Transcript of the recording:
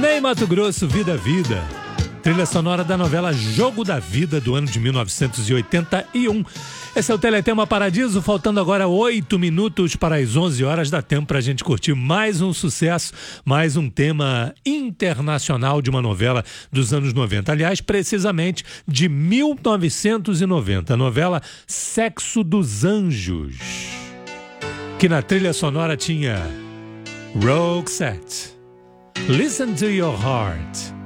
Ney Matogrosso, Vida Vida. Trilha sonora da novela Jogo da Vida, do ano de 1981. Esse é o Teletema Paradiso, faltando agora 8 minutos para as 11 horas. Dá tempo para a gente curtir mais um sucesso, mais um tema internacional de uma novela dos anos 90. Aliás, precisamente de 1990, a novela Sexo dos Anjos, que na trilha sonora tinha Roxette, Listen to Your Heart.